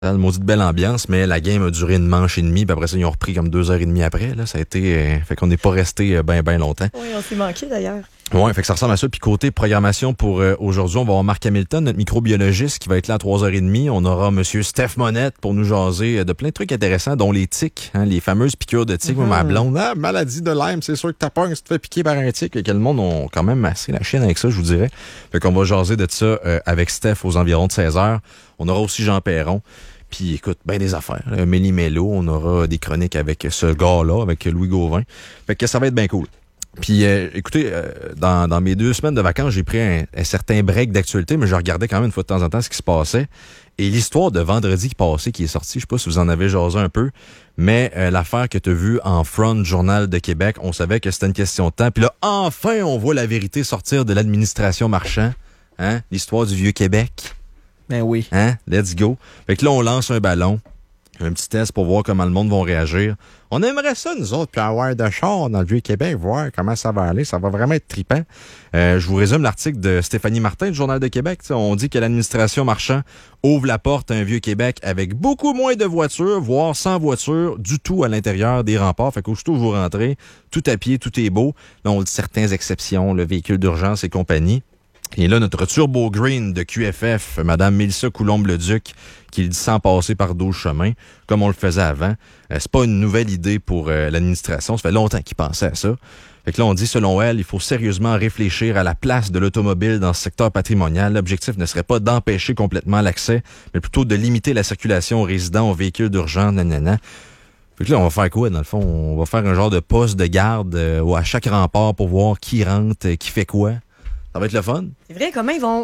Une maudite belle ambiance, mais la game a duré une manche et demie, puis après ça, ils ont repris comme 2h30 après. Là. Ça a été. Fait qu'on n'est pas resté ben longtemps. Oui, on s'est manqué d'ailleurs. Ouais, fait que ça ressemble à ça. Puis côté programmation pour aujourd'hui, on va avoir Marc Hamilton, notre microbiologiste, qui va être là à 3h30. On aura Monsieur Steph Monette pour nous jaser de plein de trucs intéressants, dont les tiques, hein, les fameuses piqûres de tiques. Ma blonde, maladie de Lyme, c'est sûr que t'as peur que tu te fais piquer par un tique. Et que le monde ont quand même assez la chienne avec ça, je vous dirais. Fait qu'on va jaser de ça avec Steph aux environs de 16h. On aura aussi Jean Perron. Puis écoute, ben des affaires. Méli Mélo, on aura des chroniques avec ce gars-là, avec Louis Gauvin. Fait que ça va être bien cool. Puis écoutez, dans mes 2 semaines de vacances, j'ai pris un certain break d'actualité, mais je regardais quand même une fois de temps en temps ce qui se passait. Et l'histoire de vendredi qui passait, qui est sortie, je sais pas si vous en avez jasé un peu, mais l'affaire que tu as vue en front Journal de Québec, on savait que c'était une question de temps. Puis là, enfin, on voit la vérité sortir de l'administration Marchand. Hein? L'histoire du Vieux-Québec. Ben oui. Hein? Let's go. Fait que là, on lance un ballon. Un petit test pour voir comment le monde va réagir. On aimerait ça, nous autres, puis avoir de char dans le Vieux-Québec, voir comment ça va aller. Ça va vraiment être trippant. Je vous résume l'article de Stéphanie Martin du Journal de Québec. T'sais, on dit que l'administration Marchand ouvre la porte à un Vieux-Québec avec beaucoup moins de voitures, voire sans voitures du tout à l'intérieur des remparts. Fait qu'aussitôt vous rentrez, tout à pied, tout est beau. Là, on dit certaines exceptions, le véhicule d'urgence et compagnie. Et là, notre Turbo Green de QFF, Mme Mélissa Coulombe-Leduc, qui le dit sans passer par 12 chemins, comme on le faisait avant. C'est pas une nouvelle idée pour l'administration. Ça fait longtemps qu'ils pensaient à ça. Fait que là, on dit, selon elle, il faut sérieusement réfléchir à la place de l'automobile dans ce secteur patrimonial. L'objectif ne serait pas d'empêcher complètement l'accès, mais plutôt de limiter la circulation aux résidents, aux véhicules d'urgence, nanana. Fait que là, on va faire quoi, dans le fond? On va faire un genre de poste de garde à chaque rempart pour voir qui rentre, qui fait quoi. Ça va être le fun. C'est vrai, comment ils vont...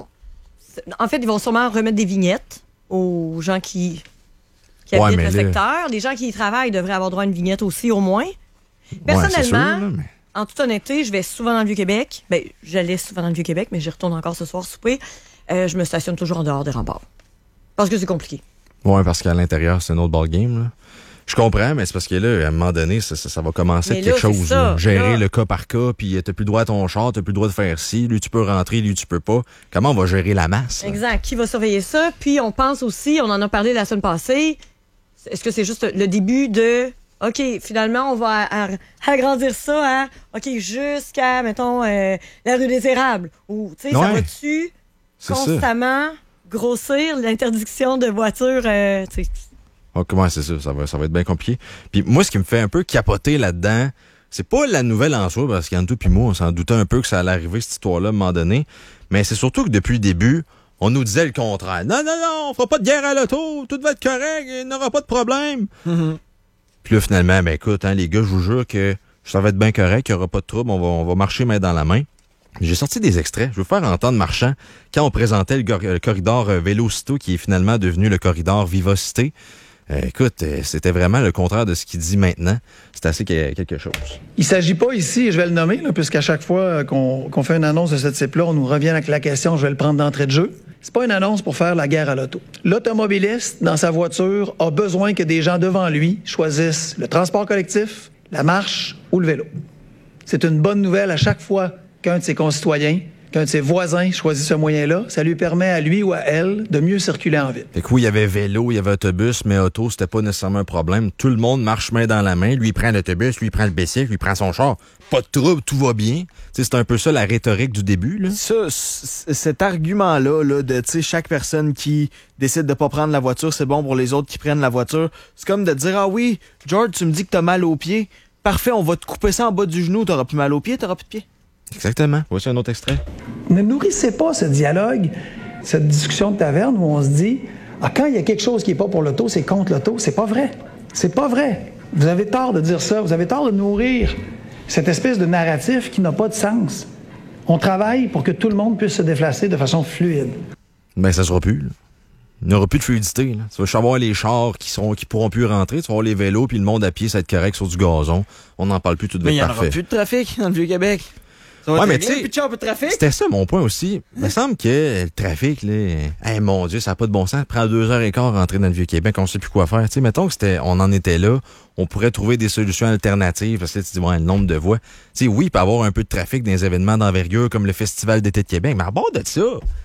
En fait, ils vont sûrement remettre des vignettes aux gens qui habitent le secteur. Les gens qui y travaillent devraient avoir droit à une vignette aussi, au moins. Personnellement, sûr, en toute honnêteté, je vais souvent dans le Vieux-Québec. Ben, j'allais souvent dans le Vieux-Québec, mais j'y retourne encore ce soir souper. Je me stationne toujours en dehors des remparts. Parce que c'est compliqué. Oui, parce qu'à l'intérieur, c'est un autre ballgame, là. Je comprends, mais c'est parce que là, à un moment donné, ça va commencer à être quelque chose. Ça, gérer là. le cas par cas, puis t'as plus le droit à ton char, t'as plus le droit de faire ci, lui tu peux rentrer, lui tu peux pas. Comment on va gérer la masse? Là? Exact. Qui va surveiller ça? Puis on pense aussi, on en a parlé la semaine passée, est-ce que c'est juste le début de... OK, finalement, on va agrandir ça à... OK, jusqu'à, mettons, la rue des Érables. Ou, tu sais, ça va-tu constamment grossir l'interdiction de voitures, tu sais... Comment c'est ça? Ça va être bien compliqué. Puis moi, ce qui me fait un peu capoter là-dedans, c'est pas la nouvelle en soi, parce qu'Anto puis moi, on s'en doutait un peu que ça allait arriver, cette histoire-là, à un moment donné. Mais c'est surtout que depuis le début, on nous disait le contraire. Non, on fera pas de guerre à l'auto, tout va être correct, il n'y aura pas de problème. Mm-hmm. Puis là, finalement, ben écoute, hein, les gars, je vous jure que ça va être bien correct, il n'y aura pas de trouble, on va marcher main dans la main. J'ai sorti des extraits. Je veux faire entendre Marchand quand on présentait le corridor Vélocito, qui est finalement devenu le corridor Vivocité. Écoute, c'était vraiment le contraire de ce qu'il dit maintenant. C'est assez quelque chose. Il s'agit pas ici, et je vais le nommer, là, puisqu'à chaque fois qu'on fait une annonce de ce type-là, on nous revient avec la question, je vais le prendre d'entrée de jeu. C'est pas une annonce pour faire la guerre à l'auto. L'automobiliste, dans sa voiture, a besoin que des gens devant lui choisissent le transport collectif, la marche ou le vélo. C'est une bonne nouvelle à chaque fois qu'un de ses concitoyens, qu'un de ses voisins choisit ce moyen-là, ça lui permet à lui ou à elle de mieux circuler en ville. Fait que oui, il y avait vélo, il y avait autobus, mais auto, c'était pas nécessairement un problème. Tout le monde marche main dans la main. Lui, il prend l'autobus, lui, il prend le bicycle, lui, il prend son char. Pas de trouble, tout va bien. T'sais, c'est un peu ça la rhétorique du début, là. Ça, cet argument-là, là, de, tu sais, chaque personne qui décide de pas prendre la voiture, c'est bon pour les autres qui prennent la voiture. C'est comme de dire, ah oui, George, tu me dis que t'as mal aux pieds. Parfait, on va te couper ça en bas du genou, t'auras plus mal aux pieds, t'auras plus de pieds. Exactement. Voici un autre extrait. Ne nourrissez pas ce dialogue, cette discussion de taverne où on se dit quand il y a quelque chose qui n'est pas pour l'auto, c'est contre l'auto. C'est pas vrai. C'est pas vrai. Vous avez tort de dire ça. Vous avez tort de nourrir cette espèce de narratif qui n'a pas de sens. On travaille pour que tout le monde puisse se déplacer de façon fluide. Ben, ça sera plus, là. Il n'y aura plus de fluidité. Là. Tu vas savoir les chars qui pourront plus rentrer. Tu vas voir les vélos, puis le monde à pied, ça va être correct sur du gazon. On n'en parle plus, tout de suite. Mais il n'y en aura plus de trafic dans le Vieux-Québec. Ouais, mais tu sais, trafic. C'était ça mon point aussi. Il me semble que le trafic, là, mon Dieu, ça n'a pas de bon sens. Prend 2h15 rentrer dans le Vieux-Québec, on ne sait plus quoi faire. Tu sais, mettons que on en était là, on pourrait trouver des solutions alternatives. Parce que tu dis, le nombre de voies. Tu sais, oui, il peut y avoir un peu de trafic dans les événements d'envergure comme le Festival d'été de Québec, mais à bord de ça,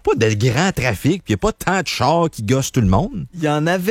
pas de grand trafic, puis il n'y a pas tant de chars qui gossent tout le monde. Il y en avait